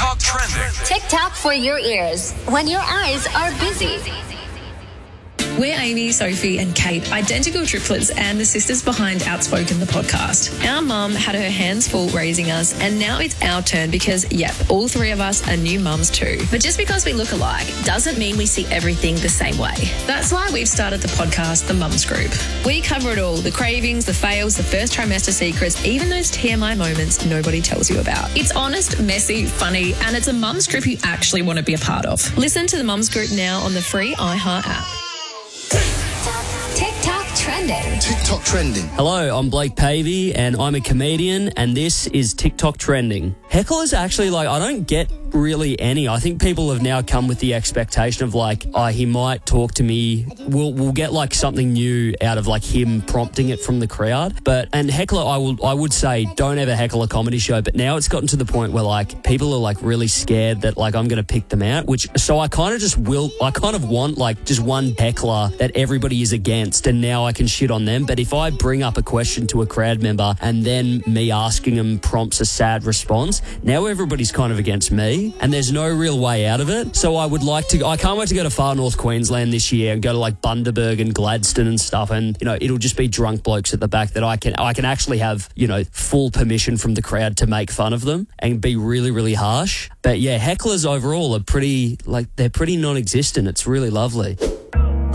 TikTok trending. TikTok for your ears when your eyes are busy. We're Amy, Sophie and Kate, identical triplets and the sisters behind Outspoken, the podcast. Our mum had her hands full raising us, and now it's our turn because, yep, all three of us are new mums too. But just because we look alike doesn't mean we see everything the same way. That's why we've started the podcast, The Mums Group. We cover it all, the cravings, the fails, the first trimester secrets, even those TMI moments nobody tells you about. It's honest, messy, funny, and it's a mums group you actually want to be a part of. Listen to The Mums Group now on the free iHeart app. TikTok trending. TikTok trending. Hello, I'm Blake Pavey and I'm a comedian and this is TikTok trending. Hecklers actually, I don't get really any. I think people have now come with the expectation of he might talk to me. We'll get something new out of him prompting it from the crowd. And heckler, I would say don't ever heckle a comedy show. But now it's gotten to the point where people are really scared that I'm going to pick them out. So I kind of want just one heckler that everybody is against, and now I can shit on them. But if I bring up a question to a crowd member and then me asking them prompts a sad response, now everybody's kind of against me. And there's no real way out of it. So I can't wait to go to far north Queensland this year and go to Bundaberg and Gladstone and stuff. And, it'll just be drunk blokes at the back that I can actually have, full permission from the crowd to make fun of them and be really, really harsh. But yeah, hecklers overall are pretty non-existent. It's really lovely.